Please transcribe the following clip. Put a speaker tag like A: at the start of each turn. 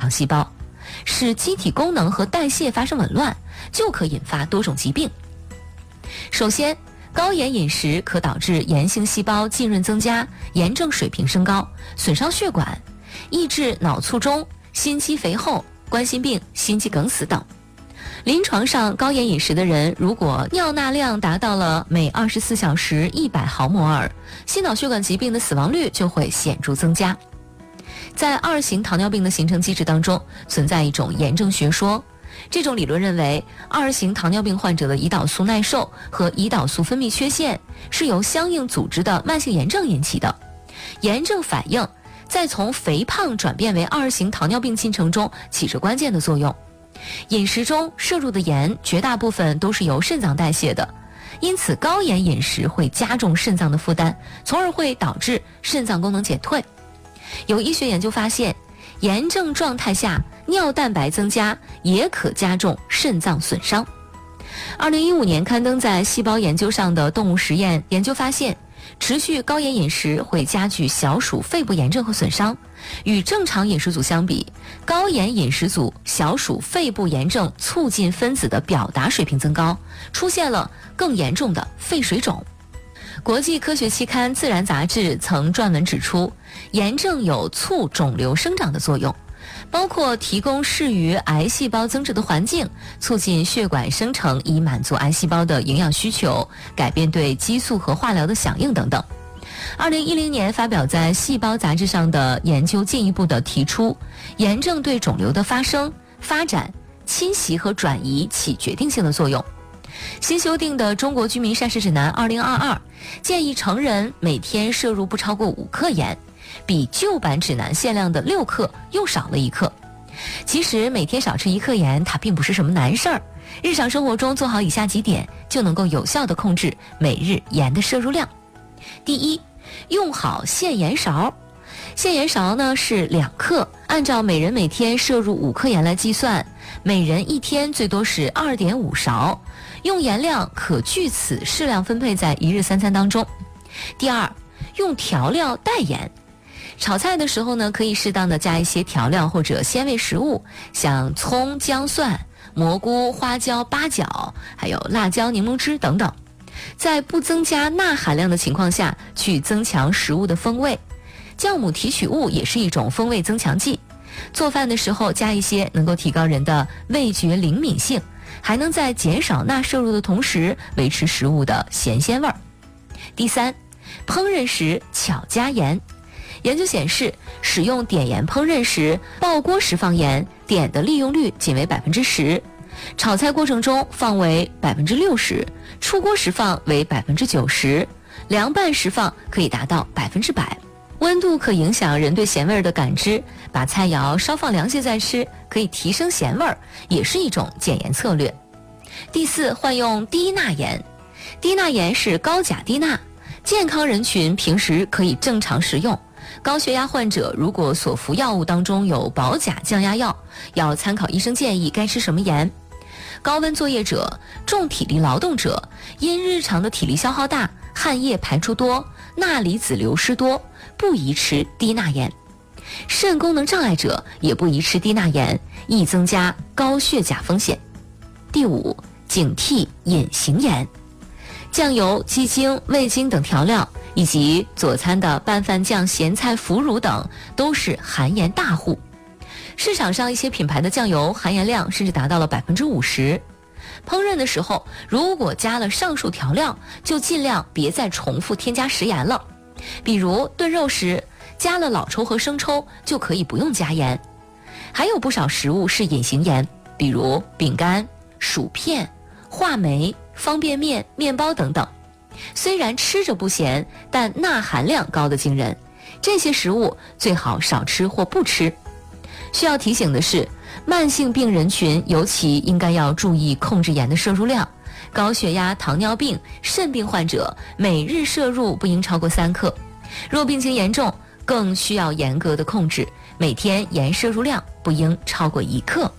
A: 常细胞，使机体功能和代谢发生紊乱，就可引发多种疾病。首先，高盐饮食可导致炎性细胞浸润增加，炎症水平升高，损伤血管，抑制脑卒中、心肌肥厚、冠心病、心肌梗死等。临床上，高盐饮食的人如果尿钠量达到了每24小时100毫摩尔，心脑血管疾病的死亡率就会显著增加。在2型糖尿病的形成机制当中，存在一种炎症学说。这种理论认为，2型糖尿病患者的胰岛素耐受和胰岛素分泌缺陷是由相应组织的慢性炎症引起的。炎症反应在从肥胖转变为2型糖尿病进程中起着关键的作用。饮食中摄入的盐绝大部分都是由肾脏代谢的，因此高盐饮食会加重肾脏的负担，从而会导致肾脏功能减退。有医学研究发现，炎症状态下尿蛋白增加也可加重肾脏损伤。2015年刊登在《细胞研究》上的动物实验研究发现，持续高盐饮食会加剧小鼠肺部炎症和损伤。与正常饮食组相比，高盐饮食组小鼠肺部炎症促进分子的表达水平增高，出现了更严重的肺水肿。国际科学期刊《自然》杂志曾撰文指出，炎症有促肿瘤生长的作用，包括提供适于癌细胞增殖的环境，促进血管生成以满足癌细胞的营养需求，改变对激素和化疗的响应等等。2010年发表在《细胞》杂志上的研究进一步的提出，炎症对肿瘤的发生、发展、侵袭和转移起决定性的作用。新修订的《中国居民膳食指南2022》建议成人每天摄入不超过5克盐，比旧版指南限量的6克又少了1克。其实每天少吃1克盐它并不是什么难事儿，日常生活中做好以下几点就能够有效地控制每日盐的摄入量。第一，用好限盐勺。限盐勺呢是2克，按照每人每天摄入5克盐来计算，每人一天最多是2.5勺，用盐量可据此适量分配在一日3餐当中。第二，用调料代盐。炒菜的时候呢，可以适当的加一些调料或者鲜味食物，像葱、姜、蒜、蘑菇、花椒、八角，还有辣椒、柠檬汁等等，在不增加钠含量的情况下去增强食物的风味。酵母提取物也是一种风味增强剂，做饭的时候加一些能够提高人的味觉灵敏性，还能在减少钠摄入的同时维持食物的咸鲜味儿。第三，烹饪时巧加盐。研究显示，使用碘盐烹饪时，爆锅时放盐，碘的利用率仅为10%；炒菜过程中放为60%，出锅时放为90%，凉拌时放可以达到100%。温度可影响人对咸味的感知，把菜肴稍放凉些再吃，可以提升咸味，也是一种减盐策略。第四，换用低钠盐。低钠盐是高钾低钠，健康人群平时可以正常食用。高血压患者如果所服药物当中有保钾降压药，要参考医生建议该吃什么盐。高温作业者、重体力劳动者，因日常的体力消耗大，汗液排出多，钠离子流失多，不宜吃低钠盐。肾功能障碍者也不宜吃低钠盐，易增加高血钾风险。第五，警惕隐形盐。酱油、鸡精、味精等调料，以及佐餐的拌饭酱、咸菜、腐乳等，都是含盐大户。市场上一些品牌的酱油含盐量甚至达到了50%。烹饪的时候，如果加了上述调料，就尽量别再重复添加食盐了。比如炖肉时加了老抽和生抽，就可以不用加盐。还有不少食物是隐形盐，比如饼干、薯片、话梅、方便面、面包等等。虽然吃着不咸，但钠含量高得惊人，这些食物最好少吃或不吃。需要提醒的是，慢性病人群尤其应该要注意控制盐的摄入量。高血压、糖尿病、肾病患者每日摄入不应超过3克，若病情严重，更需要严格的控制，每天盐摄入量不应超过1克。